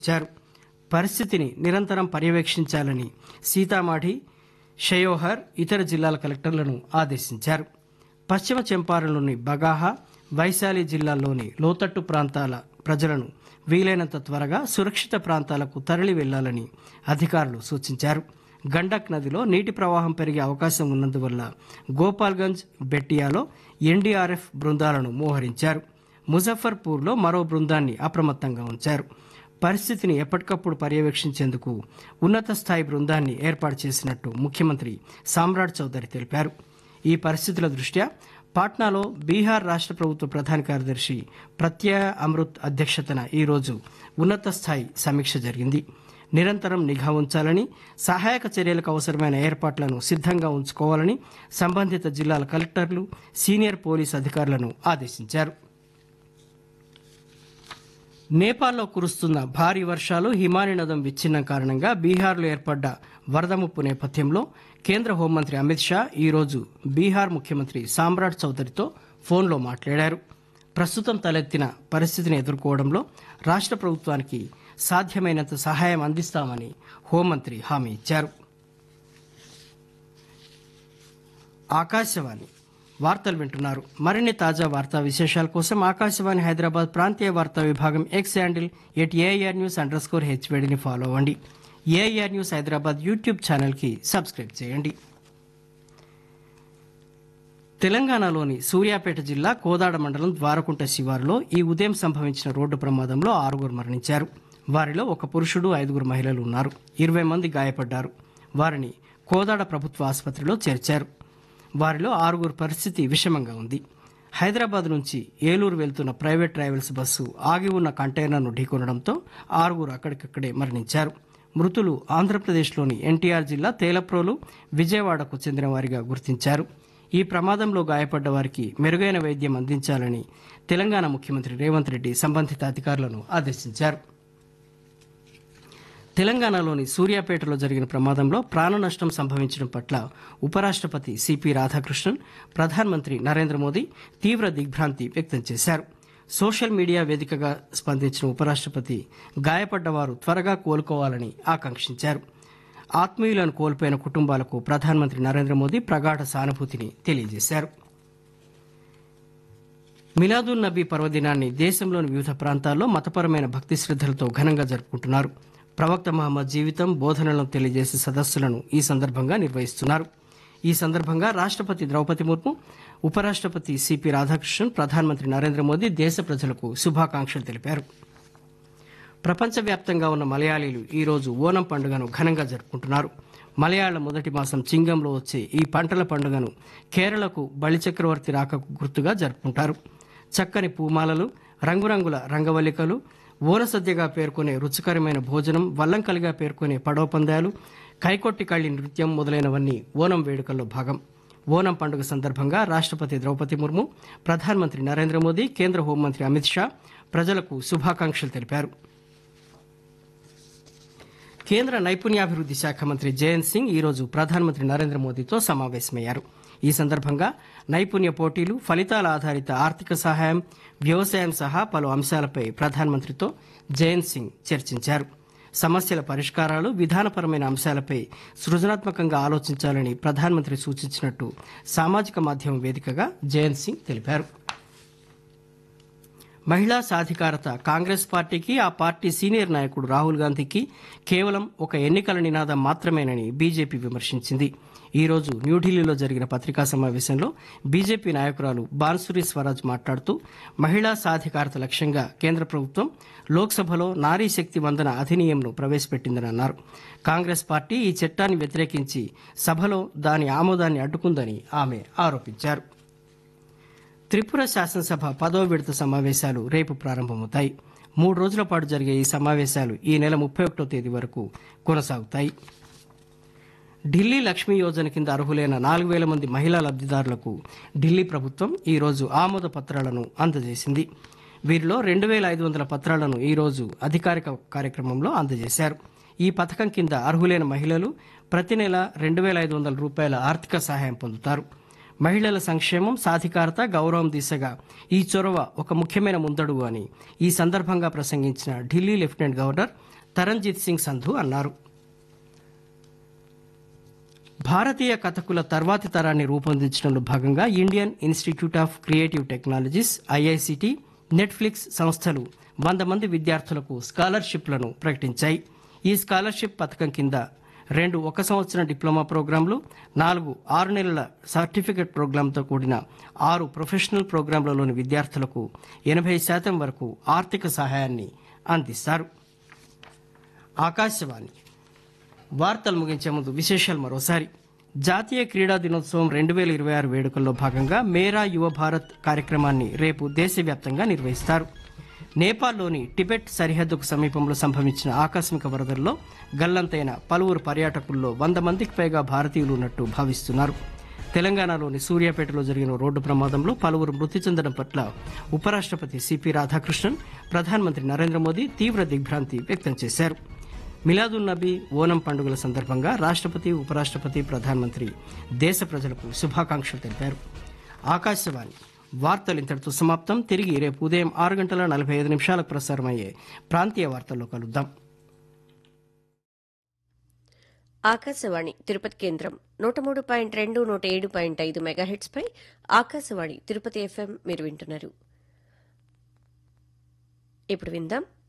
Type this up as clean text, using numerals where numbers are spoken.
ఇచ్చారు. పరిస్థితిని నిరంతరం పర్యవేక్షించాలని సీతామాఢి, షయోహర్ ఇతర జిల్లాల కలెక్టర్లను ఆదేశించారు. పశ్చిమ చంపారణ్లోని బగాహా, వైశాలి జిల్లాల్లోని లోతట్టు ప్రాంతాల ప్రజలను వీలైనంత త్వరగా సురక్షిత ప్రాంతాలకు తరలి వెళ్లాలని అధికారులు సూచించారు. గండక్ నదిలో నీటి ప్రవాహం పెరిగే అవకాశం ఉన్నందువల్ల గోపాల్గంజ్, బెట్టియాలో ఎన్డీఆర్ఎఫ్ బృందాలను మోహరించారు. ముజఫర్పూర్లో మరో బృందాన్ని అప్రమత్తంగా ఉంచారు. పరిస్థితిని ఎప్పటికప్పుడు పర్యవేక్షించేందుకు ఉన్నత స్థాయి బృందాన్ని ఏర్పాటు చేసినట్టు ముఖ్యమంత్రి సామ్రాట్ చౌదరి తెలిపారు. ఈ పరిస్థితుల దృష్ట్యా పాట్నాలో బీహార్ రాష్ట్ర ప్రభుత్వ ప్రధాన కార్యదర్శి ప్రత్యయ అమృత్ అధ్యక్షతన ఈరోజు ఉన్నత స్థాయి సమీక్ష జరిగింది. నిరంతరం నిఘా ఉంచాలని, సహాయక చర్యలకు అవసరమైన ఏర్పాట్లను సిద్ధంగా ఉంచుకోవాలని సంబంధిత జిల్లాల కలెక్టర్లు, సీనియర్ పోలీసు అధికారులను ఆదేశించారు. నేపాల్లో కురుస్తున్న భారీ వర్షాలు, హిమానీ నదం విచ్ఛిన్నం కారణంగా బీహార్లో ఏర్పడ్డ వరద ముప్పు నేపథ్యంలో కేంద్ర హోంమంత్రి అమిత్ షా ఈరోజు బీహార్ ముఖ్యమంత్రి సామ్రాట్ చౌదరితో ఫోన్లో మాట్లాడారు. ప్రస్తుతం తలెత్తిన పరిస్థితిని ఎదుర్కోవడంలో రాష్ట్ర ప్రభుత్వానికి సాధ్యమైనంత సహాయం అందిస్తామని హోంమంత్రి హామీ ఇచ్చారు. ఆకాశవాణి వార్తలు వింటున్నారు. మరిన్ని తాజా వార్తా విశేషాల కోసం ఆకాశవాణి హైదరాబాద్ ప్రాంతీయ వార్తా విభాగం ఎక్స్ హ్యాండిల్ @AIRnews_HVDని ఫాలో అవ్వండి. ఏఐఆర్ న్యూస్ హైదరాబాద్ యూట్యూబ్ ఛానల్కి సబ్స్క్రైబ్ చేయండి. తెలంగాణలోని సూర్యాపేట జిల్లా కోదాడ మండలం ద్వారకుంట శివారులో ఈ ఉదయం సంభవించిన రోడ్డు ప్రమాదంలో 6 మరణించారు. వారిలో ఒక పురుషుడు, 5 మహిళలు ఉన్నారు. 20 మంది గాయపడ్డారు. వారిని కోదాడ ప్రభుత్వ ఆసుపత్రిలో చేర్చారు. వారిలో 6 పరిస్థితి విషమంగా ఉంది. హైదరాబాద్ నుంచి ఏలూరు వెళ్తున్న ప్రైవేట్ ట్రావెల్స్ బస్సు ఆగి ఉన్న కంటైనర్ను ఢీకొనడంతో 6 అక్కడికక్కడే మరణించారు. మృతులు ఆంధ్రప్రదేశ్లోని ఎన్టీఆర్ జిల్లా తేలప్రోలు, విజయవాడకు చెందిన వారిగా గుర్తించారు. ఈ ప్రమాదంలో గాయపడ్డ వారికి మెరుగైన వైద్యం అందించాలని తెలంగాణ ముఖ్యమంత్రి రేవంత్ రెడ్డి సంబంధిత అధికారులను ఆదేశించారు. తెలంగాణలోని సూర్యాపేటలో జరిగిన ప్రమాదంలో ప్రాణ నష్టం సంభవించడం పట్ల ఉపరాష్ట్రపతి సిపి రాధాకృష్ణన్, ప్రధానమంత్రి నరేంద్ర మోదీ తీవ్ర దిగ్భ్రాంతి వ్యక్తం చేశారు. సోషల్ మీడియా వేదికగా స్పందించిన ఉపరాష్ట్రపతి గాయపడ్డవారు త్వరగా కోలుకోవాలని ఆకాంక్షించారు. ఆత్మీయులను కోల్పోయిన కుటుంబాలకు ప్రధానమంత్రి నరేంద్ర మోదీ ప్రగాఢ సానుభూతిని తెలియజేశారు. మిలాదున్ నబీ పర్వదినాన్ని దేశంలోని వివిధ ప్రాంతాల్లో మతపరమైన భక్తి శ్రద్ధలతో ఘనంగా జరుపుకుంటున్నారు. ప్రవక్త మహమ్మద్ జీవితం, బోధనలను తెలియజేసే సదస్సులను ఈ సందర్భంగా నిర్వహిస్తున్నారు. ఈ సందర్భంగా రాష్ట్రపతి ద్రౌపది ముర్ము, ఉపరాష్ట్రపతి సిపి రాధాకృష్ణన్, ప్రధానమంత్రి నరేంద్ర మోదీ దేశ ప్రజలకు శుభాకాంక్షలు తెలిపారు. ప్రపంచవ్యాప్తంగా ఉన్న మలయాళీలు ఈరోజు ఓనం పండుగను ఘనంగా జరుపుకుంటున్నారు. మలయాళ మొదటి మాసం చింగంలో వచ్చే ఈ పంటల పండుగను కేరళకు బలిచక్రవర్తి రాకకు గుర్తుగా జరుపుకుంటారు. చక్కని పూమాలలు, రంగురంగుల రంగవల్లికలు, ఓనసద్యగా పేర్కొనే రుచికరమైన భోజనం, వల్లంకలిగా పేర్కొనే పడవ పందాలు, కైకొట్టి కళ్ళి నృత్యం మొదలైనవన్నీ ఓనం వేడుకల్లో భాగం. ఓనం పండుగ సందర్భంగా రాష్ట్రపతి ద్రౌపది ముర్ము, ప్రధానమంత్రి నరేంద్ర మోదీ, కేంద్ర హోంమంత్రి అమిత్ షా ప్రజలకు శుభాకాంక్షలు తెలిపారు. కేంద్ర నైపుణ్యాభివృద్ధి శాఖ మంత్రి జయంత్ సింగ్ ఈరోజు ప్రధానమంత్రి నరేంద్ర మోదీతో సమావేశమయ్యారు. ఈ సందర్భంగా నైపుణ్య పోటీలు, ఫలితాల ఆధారిత ఆర్థిక సహాయం, వ్యవసాయం సహా పలు అంశాలపై ప్రధానమంత్రితో జయంత్ సింగ్ చర్చించారు. సమస్యల పరిష్కారాలు, విధానపరమైన అంశాలపై సృజనాత్మకంగా ఆలోచించాలని ప్రధానమంత్రి సూచించినట్టు సామాజిక మాధ్యమం వేదికగా జయంత్ సింగ్ తెలిపారు. మహిళా సాధికారత కాంగ్రెస్ పార్టీకి, ఆ పార్టీ సీనియర్ నాయకుడు రాహుల్ గాంధీకి కేవలం ఒక ఎన్నికల నినాదం మాత్రమేనని బీజేపీ విమర్శించింది. ఈరోజు న్యూఢిల్లీలో జరిగిన పత్రికా సమావేశంలో బీజేపీ నాయకురాలు బాన్సురి స్వరాజ్ మాట్లాడుతూ, మహిళా సాధికారత లక్ష్యంగా కేంద్ర ప్రభుత్వం లోక్సభలో నారీ శక్తి వందన అధినియంను ప్రవేశపెట్టిందని అన్నారు. కాంగ్రెస్ పార్టీ ఈ చట్టాన్ని వ్యతిరేకించి సభలో దాని ఆమోదాన్ని అడ్డుకుందని ఆమె ఆరోపించారు. త్రిపుర శాసనసభ 10వ విడత సమావేశాలు రేపు ప్రారంభమవుతాయి. 3 రోజుల పాటు జరిగే ఈ సమావేశాలు ఈ నెల 31వ తేదీ వరకు కొనసాగుతాయి. ఢిల్లీ లక్ష్మీ యోజన కింద అర్హులైన 4,000 మంది మహిళా లబ్ధిదారులకు ఢిల్లీ ప్రభుత్వం ఈరోజు ఆమోద పత్రాలను అందజేసింది. వీరిలో 2,500 పత్రాలను ఈరోజు అధికారిక కార్యక్రమంలో అందజేశారు. ఈ పథకం కింద అర్హులైన మహిళలు ప్రతి నెల 2,500 రూపాయల ఆర్థిక సహాయం పొందుతారు. మహిళల సంక్షేమం, సాధికారత, గౌరవం దిశగా ఈ చొరవ ఒక ముఖ్యమైన ముందడుగు అని ఈ సందర్భంగా ప్రసంగించిన ఢిల్లీ లెఫ్టినెంట్ గవర్నర్ తరణ్జిత్ సింగ్ సంధు అన్నారు. భారతీయ కథకుల తర్వాతి తరాన్ని రూపొందించడంలో భాగంగా Indian institute of creative technologies IICT, Netflix సంస్థలు 100 మంది విద్యార్థులకు స్కాలర్షిప్లను ప్రకటించాయి. ఈ స్కాలర్షిప్ పథకం కింద 2 1 సంవత్సరం డిప్లొమా ప్రోగ్రాంలు, 4 6 నెలల సర్టిఫికెట్ ప్రోగ్రాంతో కూడిన 6 ప్రొఫెషనల్ ప్రోగ్రాంలలోని విద్యార్థులకు 80% వరకు ఆర్థిక సహాయాన్ని అందిస్తారు. ఆకాశవాణి వార్తలు ముగించే ముందు విశేషాలు మరోసారి. జాతీయ క్రీడా దినోత్సవం 2026 వేడుకల్లో భాగంగా మేరా యువ భారత్ కార్యక్రమాన్ని రేపు దేశవ్యాప్తంగా నిర్వహిస్తారు. నేపాల్లోని టిబెట్ సరిహద్దుకు సమీపంలో సంభవించిన ఆకస్మిక వరదల్లో గల్లంతైన పలువురు పర్యాటకుల్లో 100 మందికి పైగా భారతీయులు ఉన్నట్టు భావిస్తున్నారు. తెలంగాణలోని సూర్యాపేటలో జరిగిన రోడ్డు ప్రమాదంలో పలువురు మృతి చెందడం పట్ల ఉపరాష్ట్రపతి సిపి రాధాకృష్ణన్, ప్రధానమంత్రి నరేంద్ర మోదీ తీవ్ర దిగ్భ్రాంతి వ్యక్తం చేశారు. మిలాదున్ నబీ, ఓనం పండుగల సందర్భంగా రాష్ట్రపతి, ఉపరాష్ట్రపతి, ప్రధానమంత్రి దేశ ప్రజలకు శుభాకాంక్షలు తెలిపారు. ఆకాశవాణి వార్తలు ఇంతటితో సమాప్తం. తిరిగి రేపు ఉదయం 6:45 ప్రసారమయ్యే ప్రాంతీయ వార్తల్లో కలుద్దాం. ఆకాశవాణి తిరుపతి కేంద్రం 103.2, 107.5 మెగాహెట్స్ పై ఆకాశవాణి తిరుపతి ఎఫ్ఎం మీరు వింటున్నారు. ఇప్పుడు విందాం